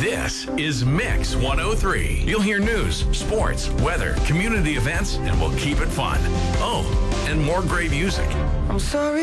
This is Mix 103. You'll hear news, sports, weather, community events, and we'll keep it fun. Oh, and more great music. I'm sorry.